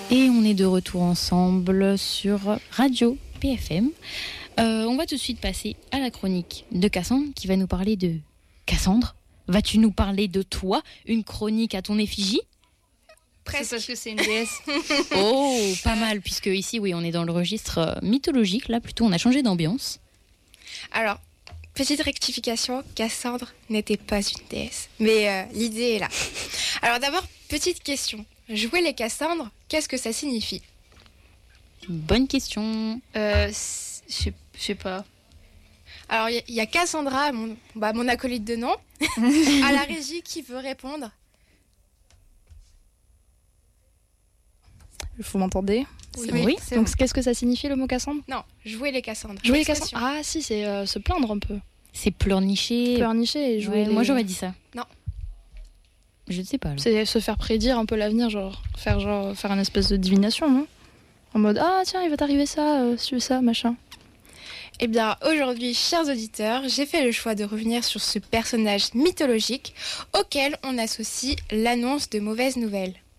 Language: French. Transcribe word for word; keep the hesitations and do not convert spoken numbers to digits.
Et on est de retour ensemble sur Radio P F M. Euh, on va tout de suite passer à la chronique de Cassandre qui va nous parler de... Cassandre, vas-tu nous parler de toi? Une chronique à ton effigie? Presque. C'est parce que c'est une déesse. Oh, pas mal, puisque ici, oui, on est dans le registre euh, mythologique. Là, plutôt, on a changé d'ambiance. Alors, petite rectification, Cassandre n'était pas une déesse. Mais euh, l'idée est là. Alors d'abord, petite question. Jouer les Cassandres, qu'est-ce que ça signifie? Bonne question. Euh, je sais- je sais pas. Alors, il y, y a Cassandra, mon, bah, mon acolyte de nom, à la régie qui veut répondre. Vous m'entendez? Oui, Oui. c'est Donc bon. qu'est-ce que ça signifie le mot Cassandre? Non, jouer les Cassandres. Jouer les L'expression. Cassandres. Ah si, c'est euh, se plaindre un peu. C'est pleurnicher. Pleurnicher et jouer. Ouais, les- Moi, j'aurais dit ça. Non. Je ne sais pas. là. C'est se faire prédire un peu l'avenir, genre faire genre faire une espèce de divination, non? En mode ah tiens, il va t'arriver ça, euh, si ça, machin. Eh bien, aujourd'hui, chers auditeurs, j'ai fait le choix de revenir sur ce personnage mythologique auquel on associe l'annonce de mauvaises nouvelles.